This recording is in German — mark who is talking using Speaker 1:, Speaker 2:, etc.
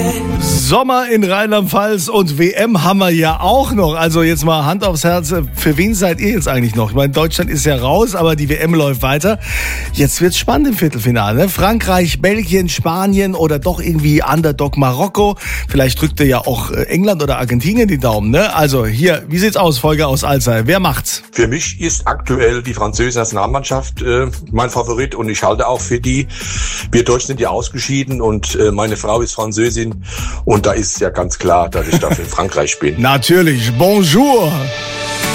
Speaker 1: Sommer in Rheinland-Pfalz und WM haben wir ja auch noch. Also jetzt mal Hand aufs Herz, für wen seid ihr jetzt eigentlich noch? Ich meine, Deutschland ist ja raus, aber die WM läuft weiter. Jetzt wird's spannend im Viertelfinale. Frankreich, Belgien, Spanien oder doch irgendwie Underdog Marokko. Vielleicht drückt ihr ja auch England oder Argentinien die Daumen, ne? Also hier, wie sieht's aus, Folge aus Alzey? Wer macht's?
Speaker 2: Für mich ist aktuell die französische Nationalmannschaft mein Favorit und ich halte auch für die. Wir Deutschen sind ja ausgeschieden und meine Frau ist Französin und da ist ja ganz klar, dass ich da für Frankreich bin.
Speaker 1: Natürlich, bonjour!